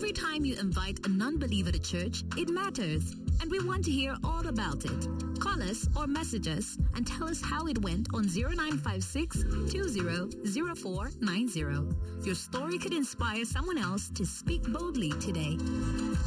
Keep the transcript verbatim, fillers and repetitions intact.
Every time you invite a non-believer to church, it matters, and we want to hear all about it. Call us or message us and tell us how it went on zero nine five six, two zero zero four nine zero. Your story could inspire someone else to speak boldly today.